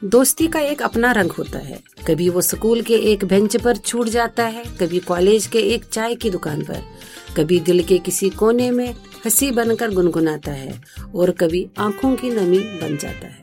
दोस्ती का एक अपना रंग होता है। कभी वो स्कूल के एक बेंच पर छूट जाता है, कभी कॉलेज के एक चाय की दुकान पर, कभी दिल के किसी कोने में हंसी बनकर गुनगुनाता है और कभी आंखों की नमी बन जाता है।